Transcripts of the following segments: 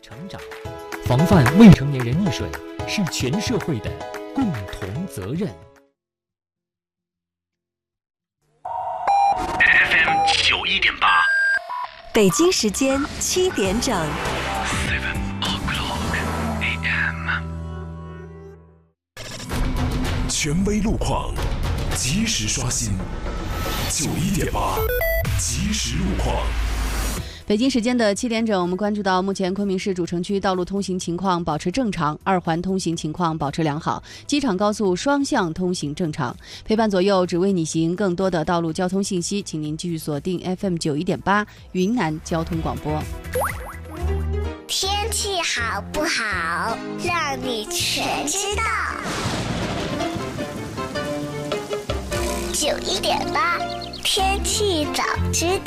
成长。防范未成年人溺水是全社会的共同责任。 FM 91.8， 北京时间7点整。 AM， 权威路况，及时刷新。91.8，即时路况。 北京时间的7点整，我们关注到目前昆明市主城区道路通行情况保持正常，二环通行情况保持良好，机场高速双向通行正常。陪伴左右，只为你行。更多的道路交通信息，请您继续锁定 FM 91.8云南交通广播。 天气好不好，让你全知道。91.8，天气早知道。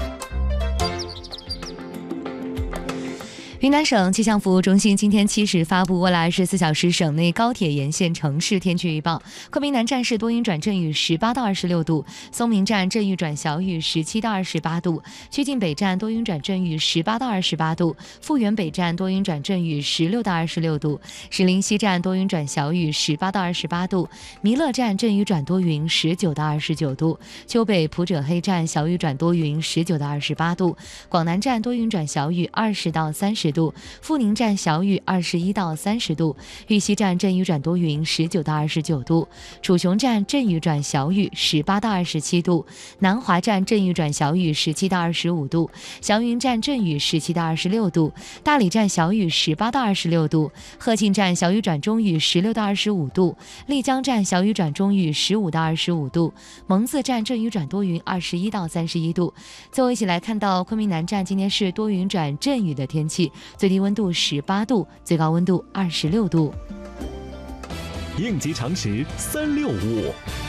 云南省气象服务中心今天7时发布未来24小时省内高铁沿线城市天气预报。昆明南站是多云转阵雨18到26度，松明站阵雨转小雨17到28度，曲靖北站多云转阵雨18到28度，富源北站多云转阵雨16到26度，石林西站多云转小雨18到28度，弥勒站阵雨转多云19到29度，丘北普者黑站小雨转多云19到28度，广南站多云转小雨20到30度，富宁站小雨21到30度，玉溪站阵雨转多云19到29度，楚雄站阵雨转小雨18到27度，南华站阵雨转小雨17到25度，祥云站阵雨17到26度，大理站小雨18到26度，鹤庆站小雨转中雨16到25度，丽江站小雨转中雨15到25度，蒙自站阵雨转多云21到31度。最后一起来看到昆明南站今天是多云转阵雨的天气，最低温度18度，最高温度26度。 应急常识365。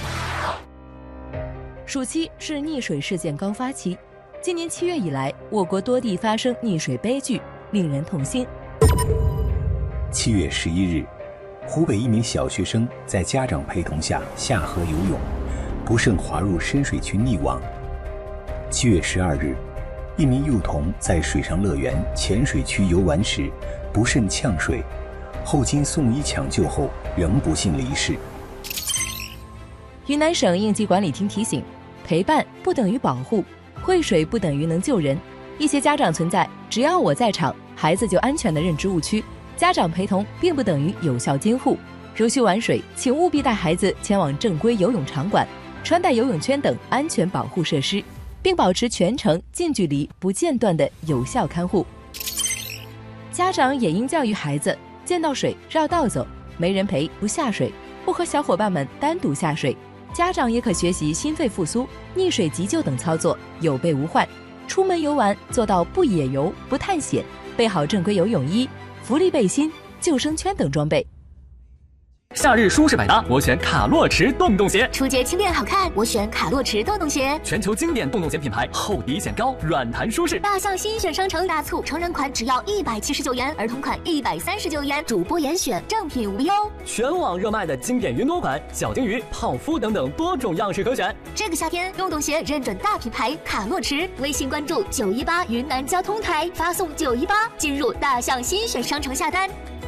暑期是溺水事件高发期，今年7月以来，我国多地发生溺水悲剧，令人痛心。 7月11日，湖北一名小学生在家长陪同下下河游泳，不慎滑入深水区溺亡。7月12日，一名幼童在水上乐园浅水区游玩时不慎呛水，后经送医抢救后仍不幸离世。 云南省应急管理厅提醒，陪伴不等于保护，会水不等于能救人。一些家长存在只要我在场孩子就安全的认知误区，家长陪同并不等于有效监护。如需玩水，请务必带孩子前往正规游泳场馆，穿戴游泳圈等安全保护设施，并保持全程近距离不间断的有效看护。家长也应教育孩子，见到水绕道走，没人陪不下水，不和小伙伴们单独下水。家长也可学习心肺复苏、溺水急救等操作，有备无患。出门游玩做到不野游、不探险，备好正规游泳衣、浮力背心、救生圈等装备。 夏日舒适百搭，我选卡洛驰洞洞鞋。 出街轻便好看，我选卡洛驰洞洞鞋。 全球经典洞洞鞋品牌，厚底显高，软弹舒适。 大象新选商城大促，成人款只要179元，儿童款139元，主播严选，正品无忧。 全网热卖的经典云朵款、小金鱼、泡芙等等多种样式可选。 这个夏天，洞洞鞋认准大品牌卡洛驰，微信关注918云南交通台，发送918进入大象新选商城下单。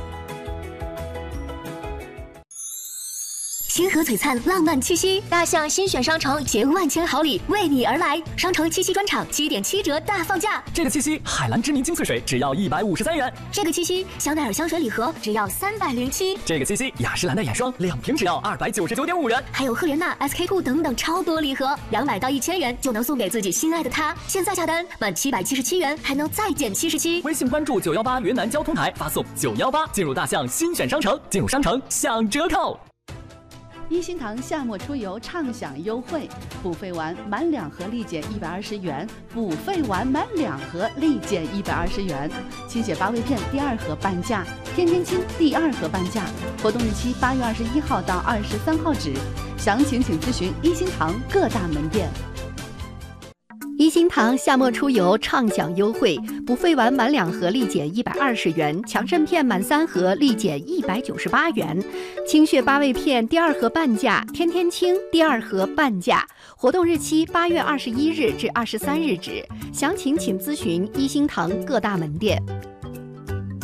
星河璀璨，浪漫气息，大象新选商城携万千好礼为你而来。商城七夕专场7点7折大放价。 这个七夕，海蓝之谜精粹水只要153元。 这个七夕，香奈儿香水礼盒只要307。 这个七夕，雅诗兰黛眼霜2瓶只要299.5元。 还有赫莲娜、SK two 等等超多礼盒，200到1000元就能送给自己心爱的他。现在下单满777元还能再减77。 微信关注918云南交通台，发送918进入大象新选商城，进入商城享折扣。 一心堂夏末出游畅享优惠，补费完满2盒立减120元，补费完满2盒立减120元。清血八味片第2盒半价，天天清第2盒半价。活动日期8月21号到23号止，详情请咨询一心堂各大门店。 一心堂夏末出游畅享优惠，补费完满2盒立减120元，强肾片满3盒立减198元，清血八味片第2盒半价，天天清第2盒半价。活动日期8月21日至23日止，详情请咨询一心堂各大门店。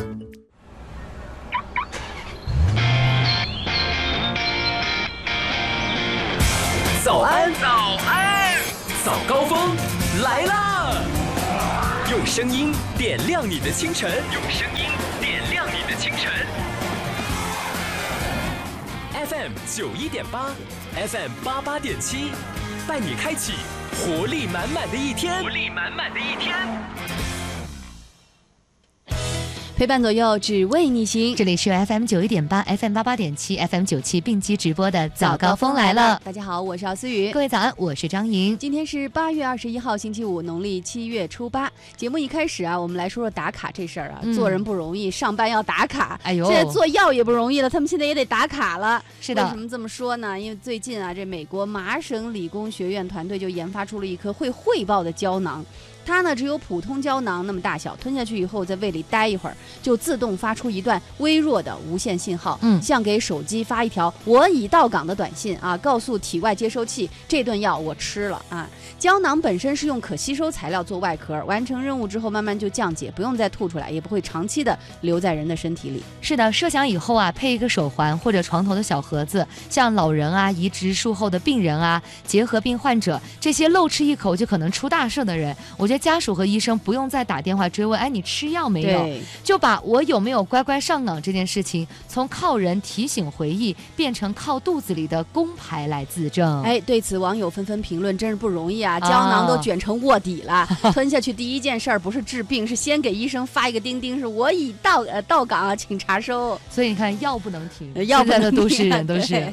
早安，早安，早高峰来啦！用声音点亮你的清晨，用声音点亮你的清晨。FM 91.8 ，FM 88.7，带你开启活力满满的一天，活力满满的一天。 陪伴左右，只为你行。 这里是 FM 91.8 FM 88.7 FM 97并机直播的早高峰来了。 大家好，我是姚思雨。 各位早安，我是张莹。 今天是8月21号星期五，农历7月初8。节目一开始啊，我们来说说打卡这事儿啊。做人不容易，上班要打卡。 哎呦， 现在做药也不容易了，他们现在也得打卡了。 是的。 为什么这么说呢？因为最近啊，这美国麻省理工学院团队就研发出了一颗会汇报的胶囊。它呢只有普通胶囊那么大小，吞下去以后在胃里待一会儿，就自动发出一段微弱的无线信号，像给手机发一条我已到岗的短信啊，告诉体外接收器这顿药我吃了啊。胶囊本身是用可吸收材料做外壳，完成任务之后慢慢就降解，不用再吐出来，也不会长期的留在人的身体里。 是的，设想以后啊，配一个手环或者床头的小盒子，像老人啊、移植术后的病人啊、结核病患者这些漏吃一口就可能出大事的人，我觉得家属和医生不用再打电话追问，哎，你吃药没有？就把我有没有乖乖上岗这件事情，从靠人提醒回忆，变成靠肚子里的工牌来自证。 哎，对此网友纷纷评论，真是不容易啊！胶囊都卷成卧底了，吞下去第一件事儿不是治病，是先给医生发一个钉钉，是我已到岗啊，请查收。 所以你看，药不能停， 药不能停， 现在的都市人都是。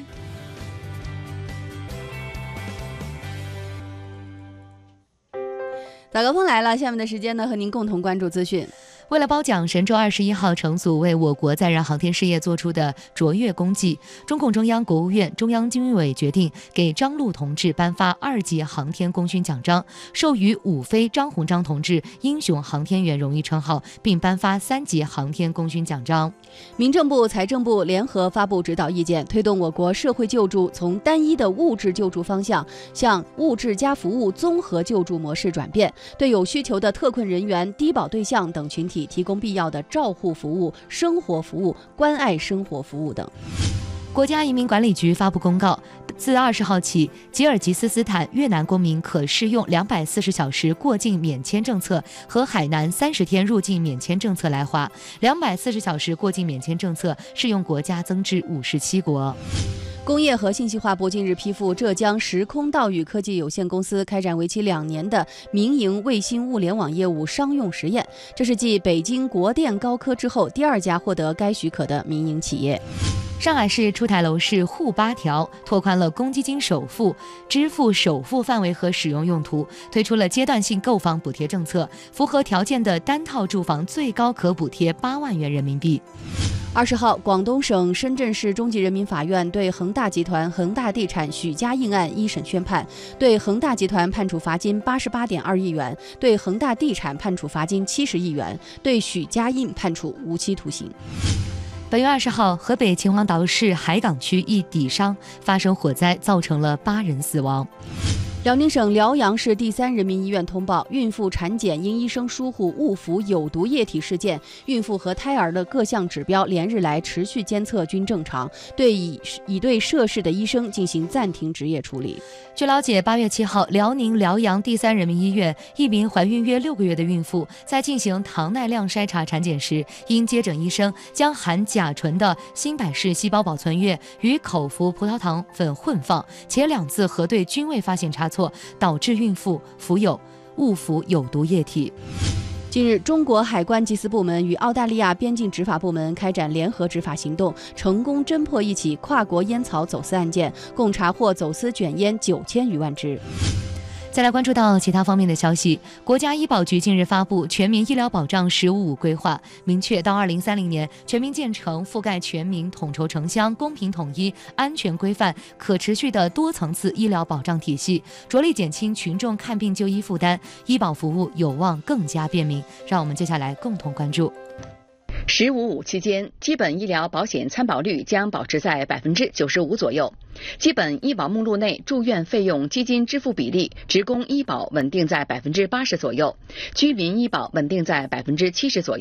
早高峰来了，下面的时间呢，和您共同关注资讯。 为了褒奖神舟21号乘组为我国载人航天事业做出的卓越功绩，中共中央、国务院、中央军委决定给张陆同志颁发2级航天功勋奖章，授予伍飞、张鸿章同志英雄航天员荣誉称号，并颁发3级航天功勋奖章。 民政部、财政部联合发布指导意见，推动我国社会救助从单一的物质救助方向向物质加服务综合救助模式转变，对有需求的特困人员、低保对象等群体提供必要的照护服务、生活服务、关爱生活服务等。 国家移民管理局发布公告，自20号起，吉尔吉斯斯坦越南公民可适用240小时过境免签政策和海南30天入境免签政策来华，240小时过境免签政策适用国家增至57国。 工业和信息化部近日批复浙江时空道宇科技有限公司开展为期2年的民营卫星物联网业务商用实验，这是继北京国电高科之后第2家获得该许可的民营企业。 上海市出台楼市沪8条，拓宽了公积金首付支付首付范围和使用用途，推出了阶段性购房补贴政策，符合条件的单套住房最高可补贴8万元人民币。 20号，广东省深圳市中级人民法院对恒大集团、恒大地产许家印案一审宣判，对恒大集团判处罚金88.2亿元，对恒大地产判处罚金70亿元，对许家印判处无期徒刑。 本月20号，河北秦皇岛市海港区一底商发生火灾，造成了8人死亡。 辽宁省辽阳市第3人民医院通报，孕妇产检因医生疏忽误服有毒液体事件，孕妇和胎儿的各项指标连日来持续监测均正常，已对涉事的医生进行暂停执业处理。 据了解，8月7号，辽宁辽阳第3人民医院一名怀孕约6个月的孕妇在进行糖耐量筛查产检时，因接诊医生将含甲醇的新百氏细胞保存液与口服葡萄糖粉混放，且2次核对均未发现差错，导致孕妇误服有毒液体。 近日，中国海关缉私部门与澳大利亚边境执法部门开展联合执法行动，成功侦破一起跨国烟草走私案件，共查获走私卷烟9000余万支。 再来关注到其他方面的消息，国家医保局近日发布全民医疗保障“十五五”规划，明确到2030年全面建成覆盖全民、统筹城乡、公平统一、安全规范、可持续的多层次医疗保障体系，着力减轻群众看病就医负担，医保服务有望更加便民。让我们接下来共同关注。 “15-5”期间，基本医疗保险参保率将保持在95%左右，基本医保目录内住院费用基金支付比例，职工医保稳定在80%左右，居民医保稳定在70%左右。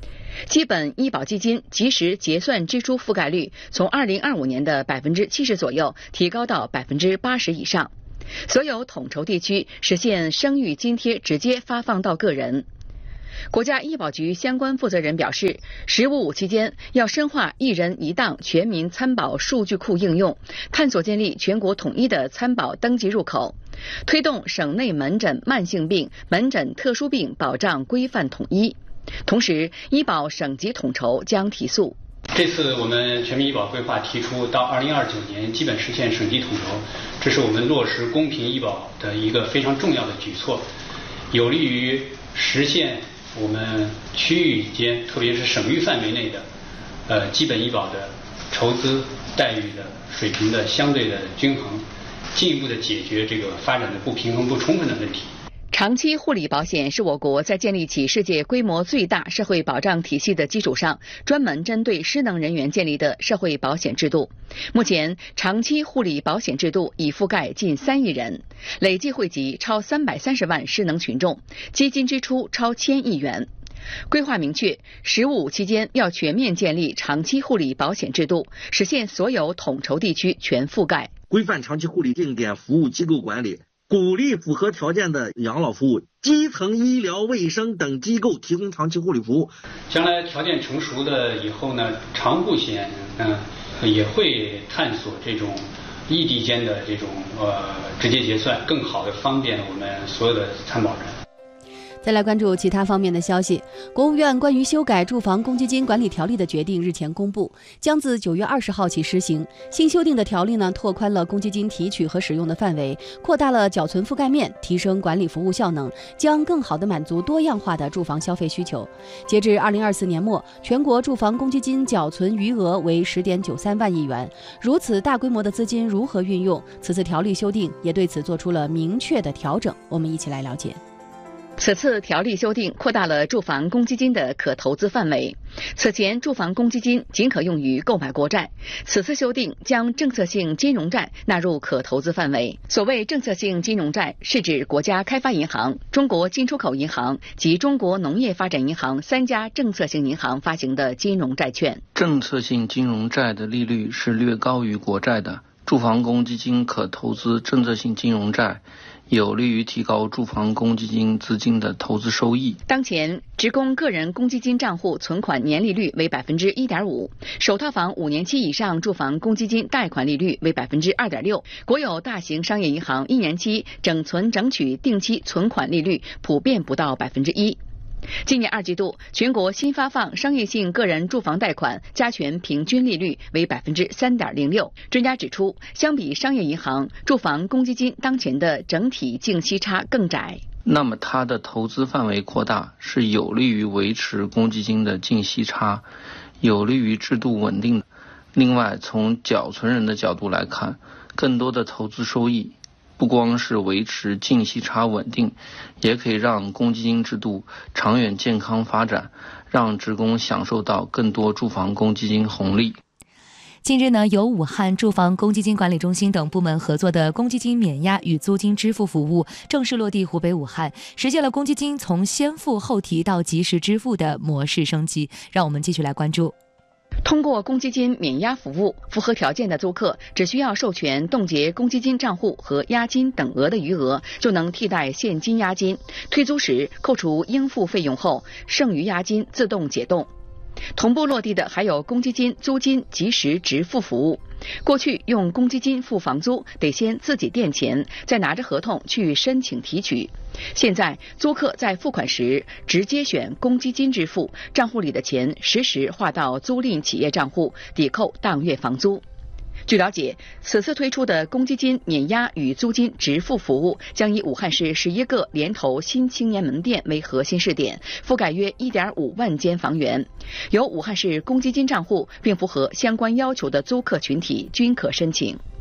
基本医保基金即时结算支出覆盖率从2025年的70%左右提高到80%以上。所有统筹地区实现生育津贴直接发放到个人。国家医保局相关负责人表示，“15+5”期间要深化一人一档全民参保数据库应用，探索建立全国统一的参保登记入口，推动省内门诊慢性病、门诊特殊病保障规范统一。同时，医保省级统筹将提速。 这次我们全民医保规划提出，到2029年基本实现省级统筹，这是我们落实公平医保的一个非常重要的举措，有利于实现我们区域间，特别是省域范围内的基本医保的筹资待遇的水平的相对的均衡，进一步的解决这个发展的不平衡不充分的问题。 长期护理保险是我国在建立起世界规模最大社会保障体系的基础上，专门针对失能人员建立的社会保险制度。目前，长期护理保险制度已覆盖近3亿人，累计惠及超330万失能群众，基金支出超1000亿元。规划明确，“15+5”期间要全面建立长期护理保险制度，实现所有统筹地区全覆盖。 规范长期护理定点服务机构管理，鼓励符合条件的养老服务、基层医疗卫生等机构提供长期护理服务。 将来条件成熟的以后呢，长护险也会探索这种异地间的这种直接结算，更好的方便我们所有的参保人。 再来关注其他方面的消息。国务院关于修改住房公积金管理条例的决定日前公布，将自9月20号起施行。新修订的条例呢，拓宽了公积金提取和使用的范围，扩大了缴存覆盖面，提升管理服务效能，将更好地满足多样化的住房消费需求。截至2024年末，全国住房公积金缴存余额为10.93万亿元。如此大规模的资金如何运用？此次条例修订也对此做出了明确的调整。我们一起来了解。 此次条例修订扩大了住房公积金的可投资范围。此前，住房公积金仅可用于购买国债，此次修订将政策性金融债纳入可投资范围。所谓政策性金融债，是指国家开发银行、中国进出口银行及中国农业发展银行3家政策性银行发行的金融债券。 政策性金融债的利率是略高于国债的，住房公积金可投资政策性金融债，有利于提高住房公积金资金的投资收益。 当前，职工个人公积金账户存款年利率为1.5%，首套房5年期以上住房公积金贷款利率为2.6%，国有大型商业银行1年期整存整取定期存款利率普遍不到1%。今年2季度，全国新发放商业性个人住房贷款加权平均利率为3.06%。专家指出，相比商业银行，住房公积金当前的整体净息差更窄。 那么它的投资范围扩大是有利于维持公积金的净息差，有利于制度稳定。另外，从缴存人的角度来看，更多的投资收益不光是维持净息差稳定，也可以让公积金制度长远健康发展，让职工享受到更多住房公积金红利。 近日呢，由武汉住房公积金管理中心等部门合作的公积金免押与租金支付服务正式落地湖北武汉，实现了公积金从先付后提到及时支付的模式升级。让我们继续来关注。 通过公积金免押服务，符合条件的租客只需要授权冻结公积金账户和押金等额的余额，就能替代现金押金。退租时扣除应付费用后，剩余押金自动解冻。同步落地的还有公积金租金及时支付服务。过去用公积金付房租得先自己垫钱，再拿着合同去申请提取。现在租客在付款时直接选公积金支付，账户里的钱实时划到租赁企业账户，抵扣当月房租。据了解，此次推出的公积金免押与租金支付服务将以武汉市11个联投新青年门店为核心试点，覆盖约1.5万间房源。有武汉市公积金账户并符合相关要求的租客群体均可申请。